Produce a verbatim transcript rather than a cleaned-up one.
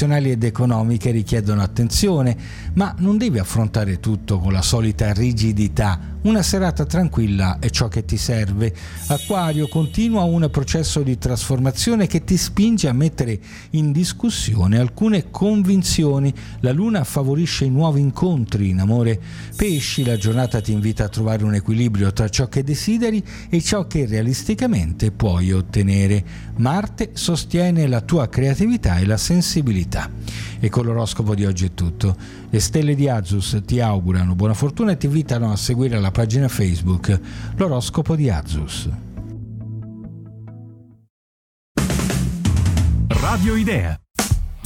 professionali ed economiche richiedono attenzione, ma non devi affrontare tutto con la solita rigidità. Una serata tranquilla è ciò che ti serve. Acquario, continua un processo di trasformazione che ti spinge a mettere in discussione alcune convinzioni. La luna favorisce i nuovi incontri in amore. Pesci, la giornata ti invita a trovare un equilibrio tra ciò che desideri e ciò che realisticamente puoi ottenere. Marte sostiene la tua creatività e la sensibilità. E con l'oroscopo di oggi è tutto. Le stelle di Azus ti augurano buona fortuna e ti invitano a seguire la pagina Facebook L'oroscopo di Azus. Radio Idea.